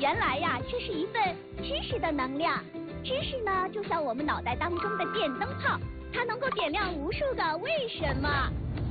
原来呀，这是一份知识的能量。知识呢，就像我们脑袋当中的电灯泡，它能够点亮无数个为什么。